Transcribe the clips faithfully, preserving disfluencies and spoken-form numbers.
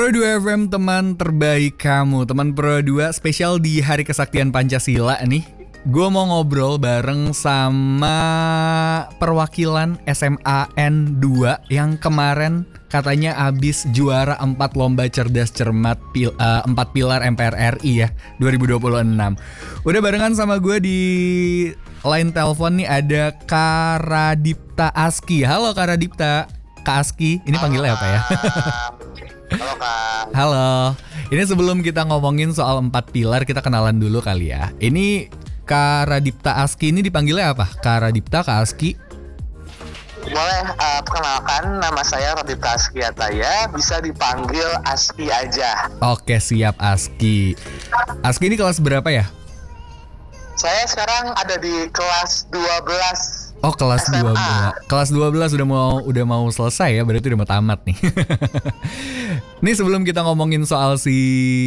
Pro dua F M, teman terbaik kamu. Teman Pro dua spesial di Hari Kesaktian Pancasila nih. Gue mau ngobrol bareng sama perwakilan S M A N dua yang kemarin katanya abis juara empat lomba cerdas cermat pil, uh, empat pilar M P R R I ya dua ribu dua puluh enam. Udah barengan sama gue di line telepon nih ada Karadipta Aski. Halo Karadipta. Kak Aski, ini panggilnya apa ya? Halo Kak. Halo. Ini sebelum kita ngomongin soal empat pilar, kita kenalan dulu kali ya. Ini Karadipta Aski ini dipanggilnya apa? Karadipta, Kak Aski? Boleh uh, perkenalkan, nama saya Radipta Aski Ataya, bisa dipanggil Aski aja. Oke, siap Aski. Aski ini kelas berapa ya? Saya sekarang ada di kelas dua belas. Oh, kelas S M A. dua belas. Kelas dua belas udah mau udah mau selesai ya, berarti udah mau tamat nih. Nih sebelum kita ngomongin soal si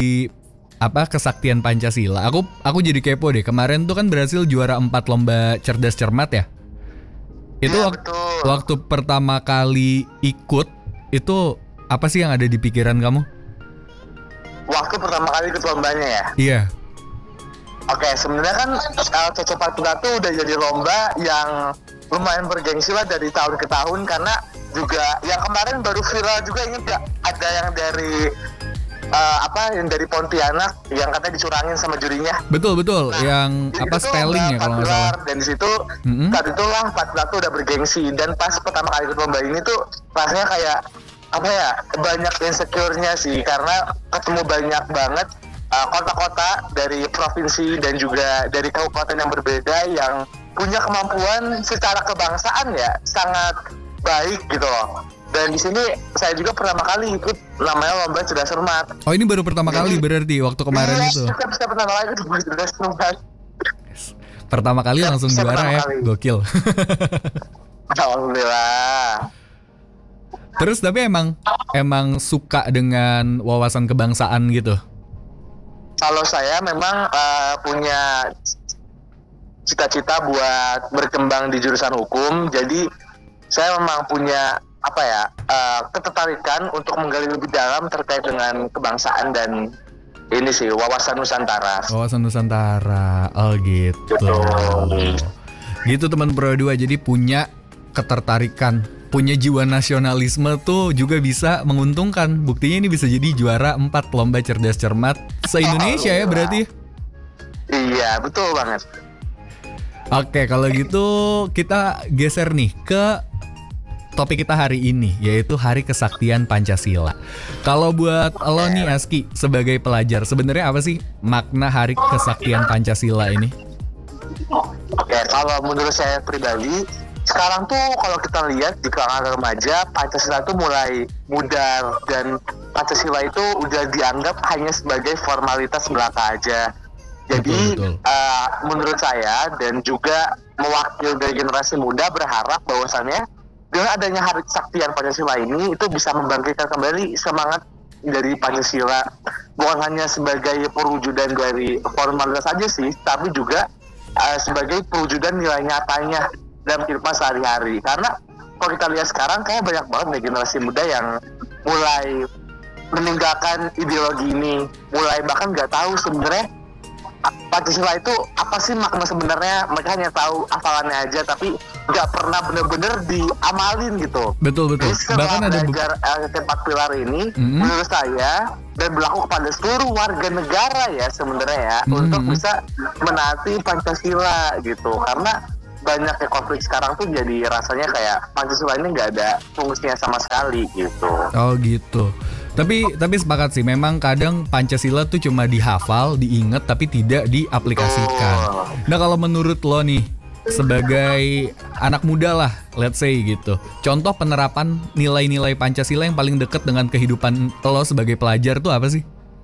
apa kesaktian Pancasila, aku aku jadi kepo deh. Kemarin tuh kan berhasil juara empat lomba cerdas cermat ya. Itu Ya, wak- betul. waktu pertama kali ikut itu apa sih yang ada di pikiran kamu? Waktu pertama kali ikut lombanya ya. Iya. Oke, sebenarnya kan uh, Cocok empat pilar tuh udah jadi lomba yang lumayan bergengsi lah dari tahun ke tahun, karena juga yang kemarin baru viral juga, inget gak? Ada yang dari uh, apa yang dari Pontianak yang katanya dicurangin sama jurinya. Betul betul, Nah, yang di apa situ spelling lomba ya kalau nggak empat pilar, salah. dan di situ Mm-mm. saat itulah empat pilar tuh udah bergengsi, dan pas pertama kali ikut lomba ini tuh rasanya kayak apa ya, banyak insecure-nya sih, karena ketemu banyak banget uh, kota-kota dari provinsi dan juga dari kabupaten yang berbeda yang punya kemampuan secara kebangsaan ya sangat baik gitu loh. Dan di sini saya juga pertama kali ikut namanya lomba cerdas cermat. Oh, ini baru pertama kali Jadi- berarti waktu kemarin Iya, itu. saya bisa pertama kali ikut lomba cerdas cermat. Pertama kali Ya, langsung saya juara pertama ya, kali. gokil. Alhamdulillah. Terus tapi emang emang suka dengan wawasan kebangsaan gitu. Kalau saya memang uh, punya cita-cita buat berkembang di jurusan hukum, jadi saya memang punya apa ya uh, ketertarikan untuk menggali lebih dalam terkait dengan kebangsaan dan ini sih wawasan Nusantara. Wawasan Nusantara. Oh gitu. Betul. Gitu teman Pro dua, jadi punya ketertarikan, punya jiwa nasionalisme tuh juga bisa menguntungkan. Buktinya ini bisa jadi juara empat lomba cerdas cermat se-Indonesia ya berarti. Iya, betul banget. Oke, kalau gitu kita geser nih ke topik kita hari ini, yaitu Hari Kesaktian Pancasila. Kalau buat lo nih Aski, sebagai pelajar, sebenarnya apa sih makna Hari Kesaktian Pancasila ini? Oke, kalau menurut saya pribadi, sekarang tuh kalau kita lihat di kalangan remaja, Pancasila itu mulai mudar, dan Pancasila itu udah dianggap hanya sebagai formalitas belaka aja. Jadi Betul, betul. uh, menurut saya dan juga mewakili dari generasi muda berharap bahwasannya dengan adanya Hari Kesaktian Pancasila ini itu bisa membangkitkan kembali semangat dari Pancasila, bukan hanya sebagai perwujudan dari formalitas aja sih, tapi juga uh, sebagai perwujudan nilai nyatanya dalam kehidupan sehari-hari. Karena kalau kita lihat sekarang kayak banyak banget nih generasi muda yang mulai meninggalkan ideologi ini, mulai bahkan nggak tahu sebenarnya Pancasila itu apa sih makna sebenarnya. Mereka hanya tahu hafalannya aja, tapi nggak pernah bener-bener diamalin gitu. Betul betul. Jadi setelah Bahkan ada bu- belajar uh, empat pilar ini, Mhm. menurut saya dan berlaku kepada seluruh warga negara ya sebenarnya ya, Mhm. untuk bisa menaati Pancasila gitu. Karena banyaknya konflik sekarang tuh jadi rasanya kayak Pancasila ini nggak ada fungsinya sama sekali gitu. Oh gitu. Tapi tapi sepakat sih, memang kadang Pancasila tuh cuma dihafal, diingat tapi tidak diaplikasikan. Betul. Nah kalau menurut lo nih, sebagai anak muda lah, let's say gitu, contoh penerapan nilai-nilai Pancasila yang paling dekat dengan kehidupan lo sebagai pelajar tuh apa sih?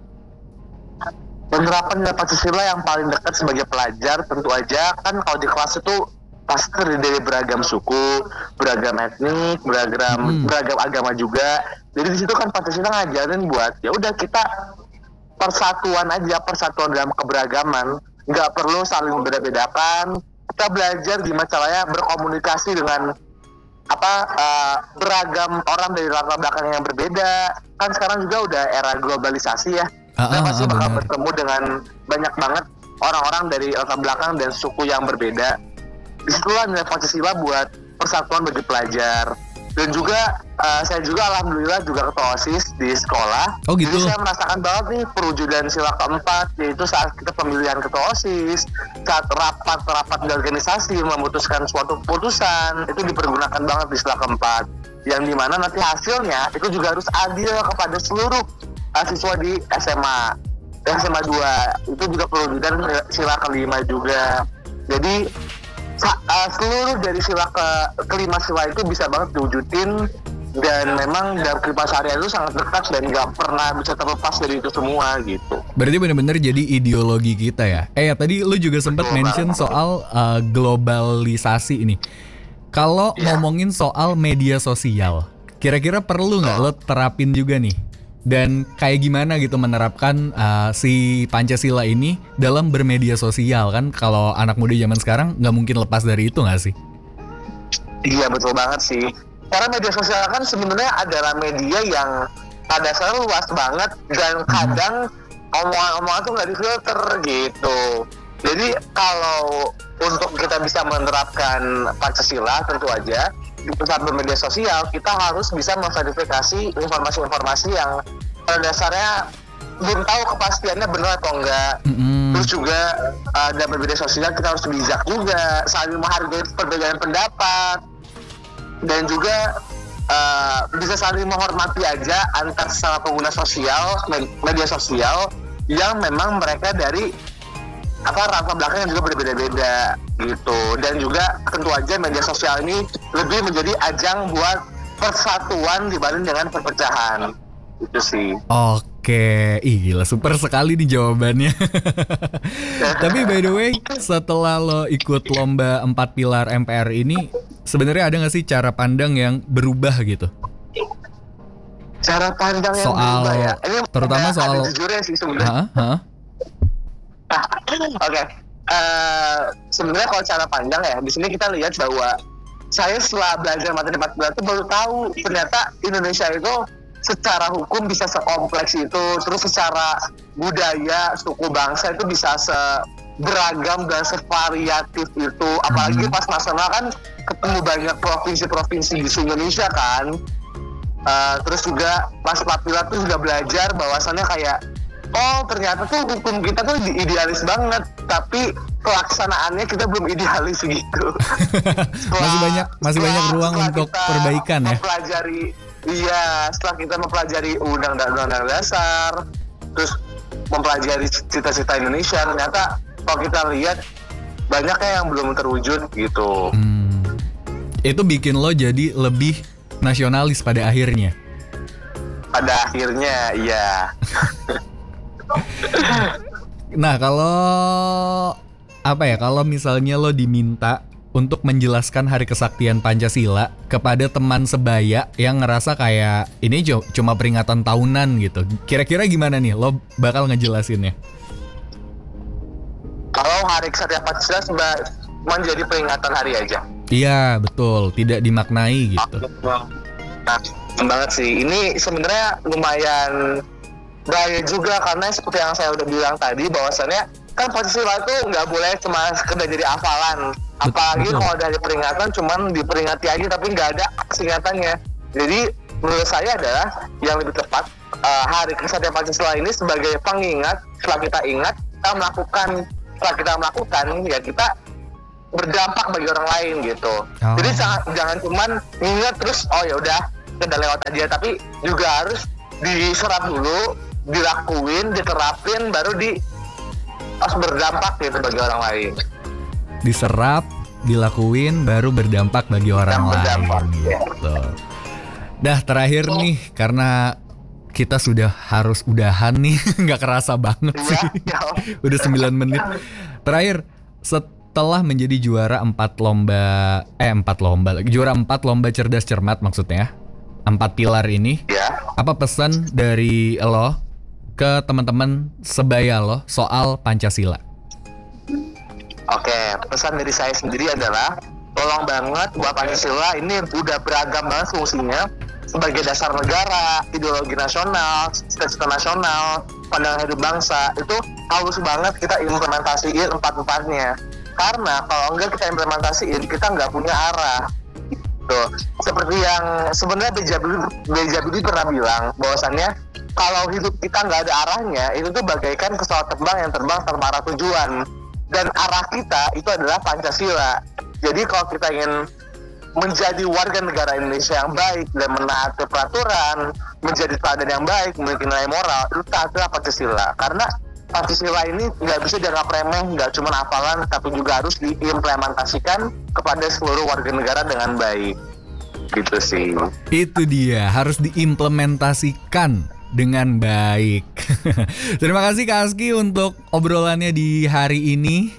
Penerapan nilai Pancasila yang paling dekat sebagai pelajar tentu aja kan kalau di kelas itu pasti terdiri dari beragam suku, beragam etnik, beragam Hmm. beragam agama juga. Jadi di situ kan Pancasila ngajarin buat ya udah kita persatuan aja, persatuan dalam keberagaman, nggak perlu saling membeda-bedakan. Kita belajar gimana caranya berkomunikasi dengan apa uh, beragam orang dari latar belakang yang berbeda, kan sekarang juga udah era globalisasi ya. Ah, Kita ah, pasti ah, bakal benar. bertemu dengan banyak banget orang-orang dari latar belakang dan suku yang berbeda. Disitulah nilai Pancasila buat persatuan bagi pelajar. Dan juga uh, saya juga alhamdulillah juga ketua OSIS di sekolah. Oh, gitu. Jadi saya merasakan banget nih perwujudan sila keempat, yaitu saat kita pemilihan ketua OSIS, saat rapat-rapat di organisasi memutuskan suatu keputusan, itu dipergunakan banget di sila keempat. Yang dimana nanti hasilnya itu juga harus adil kepada seluruh uh, siswa di S M A. S M A dua itu juga perwujudan sila kelima juga. Jadi Sa- uh, seluruh dari sila ke kelima sila itu bisa banget diwujudin, dan memang dalam kehidupan sehari-hari itu sangat dekat dan gak pernah bisa terlepas dari itu semua gitu. Berarti benar-benar jadi ideologi kita ya. Eh ya tadi lu juga sempat Betul mention banget. soal uh, globalisasi ini. Kalau Iya. ngomongin soal media sosial, kira-kira perlu nggak lo terapin juga nih? Dan kayak gimana gitu menerapkan uh, si Pancasila ini dalam bermedia sosial kan? Kalau anak muda zaman sekarang nggak mungkin lepas dari itu nggak sih? Iya betul banget sih. Karena media sosial kan sebenarnya adalah media yang pada dasarnya luas banget dan kadang omongan-omongan tuh nggak difilter gitu. Jadi kalau untuk kita bisa menerapkan Pancasila tentu aja di saat bermedia sosial kita harus bisa memverifikasi informasi-informasi yang pada dasarnya belum tahu kepastiannya benar atau enggak. Mm-mm. Terus juga uh, dalam bermedia sosial kita harus bijak juga, saling menghargai perbedaan pendapat, dan juga uh, bisa saling menghormati aja antar sesama pengguna sosial, med- media sosial yang memang mereka dari apa latar belakang yang juga berbeda-beda gitu. Dan juga tentu aja media sosial ini lebih menjadi ajang buat persatuan dibanding dengan perpecahan. Itu sih. Oke, ih gila super sekali nih jawabannya. Tapi by the way, setelah lo ikut lomba empat pilar M P R ini, sebenarnya ada nggak sih cara pandang yang berubah gitu? Cara pandang yang Soal, berubah ya. Ini terutama ada- soal- ada jujurnya sih sebenarnya. Hah? Hah? Oke, Eh, sebenarnya kalau cara pandang ya, di sini kita lihat bahwa saya setelah belajar materi empat pilar itu baru tahu ternyata Indonesia itu secara hukum bisa sekompleks itu, terus secara budaya, suku bangsa itu bisa seberagam dan sevariatif itu. Apalagi pas nasional kan ketemu banyak provinsi-provinsi di seluruh Indonesia kan. Uh, terus juga pas empat pilar tuh juga belajar bahwasannya kayak oh ternyata tuh hukum kita tuh idealis banget, tapi pelaksanaannya kita belum idealis gitu. Setelah- Masih banyak masih setelah- banyak ruang setelah untuk kita perbaikan ya. Mempelajari, iya setelah kita mempelajari undang-undang dasar, terus mempelajari cita-cita Indonesia, ternyata kalau kita lihat banyaknya yang belum terwujud gitu. Hmm. Itu bikin lo jadi lebih nasionalis pada akhirnya. Pada akhirnya, iya. Nah, kalau apa ya? Kalau misalnya lo diminta untuk menjelaskan Hari Kesaktian Pancasila kepada teman sebaya yang ngerasa kayak ini jo- cuma peringatan tahunan gitu. Kira-kira gimana nih lo bakal ngejelasinnya? Kalau Hari Kesaktian Pancasila seba- menjadi peringatan hari aja. Iya, betul. Tidak dimaknai gitu. Nah, banget sih. Ini sebenarnya lumayan bahaya juga karena seperti yang saya udah bilang tadi bahwasannya kan Pancasila itu nggak boleh cuma sekedar jadi hafalan. Apalagi Betul. kalau dari peringatan cuman diperingati aja tapi nggak ada singkatannya. Jadi menurut saya adalah yang lebih tepat uh, Hari Kesaktian Pancasila ini sebagai pengingat. Setelah kita ingat, kita melakukan. Setelah kita melakukan, ya kita berdampak bagi orang lain gitu. Oh. Jadi jangan, jangan cuman ingat terus oh ya udah kita lewat aja, tapi juga harus diserap dulu, dilakuin, diterapin, baru di harus berdampak gitu bagi orang lain. Diserap, dilakuin, baru berdampak bagi orang Dan berdampak, lain ya. gitu. Dah terakhir nih, karena kita sudah harus udahan nih, nggak kerasa banget Iya, sih. ya. Udah sembilan menit. Terakhir, setelah menjadi juara empat lomba, eh empat lomba lagi, juara empat lomba cerdas cermat maksudnya, empat pilar ini, Ya. apa pesan dari lo ke teman-teman sebaya lo soal Pancasila? Oke, pesan dari saya sendiri adalah tolong banget buat Pancasila ini udah beragam banget fungsinya. sebagai dasar negara, ideologi nasional, cita-cita nasional, pandangan hidup bangsa, itu harus banget kita implementasiin empat-empatnya. Karena kalau enggak kita implementasiin, kita nggak punya arah. Tuh, seperti yang sebenarnya B J Habibie pernah bilang bahwasannya kalau hidup kita nggak ada arahnya, itu tuh bagaikan pesawat terbang yang terbang tanpa arah tujuan. Dan arah kita itu adalah Pancasila. Jadi kalau kita ingin menjadi warga negara Indonesia yang baik dan menaati peraturan, menjadi teladan yang baik, memiliki nilai moral, itu taatilah Pancasila. Karena Pancasila ini nggak bisa dianggap remeh, nggak cuma hafalan, tapi juga harus diimplementasikan kepada seluruh warga negara dengan baik. Gitu sih. Itu dia, harus diimplementasikan dengan baik. Terima kasih Kak Aski untuk obrolannya di hari ini.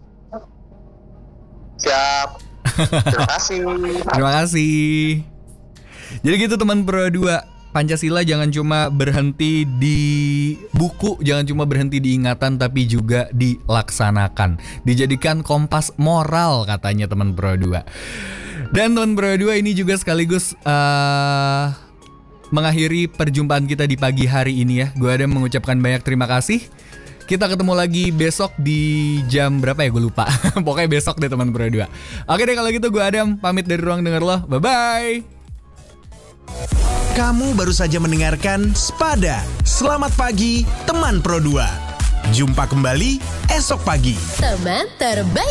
Siap. Terima kasih. Terima kasih. Jadi gitu teman Pro dua, Pancasila jangan cuma berhenti di buku, jangan cuma berhenti di ingatan, tapi juga dilaksanakan. Dijadikan kompas moral katanya teman Pro dua. Dan teman Pro dua ini juga sekaligus uh, mengakhiri perjumpaan kita di pagi hari ini ya. Gue ada mengucapkan banyak terima kasih. Kita ketemu lagi besok di jam berapa ya, gue lupa. Pokoknya besok deh teman Pro dua. Oke deh kalau gitu gue Adam pamit dari ruang denger lo. Bye-bye. Kamu baru saja mendengarkan Spada. Selamat pagi teman Pro dua. Jumpa kembali esok pagi. Teman terbaik.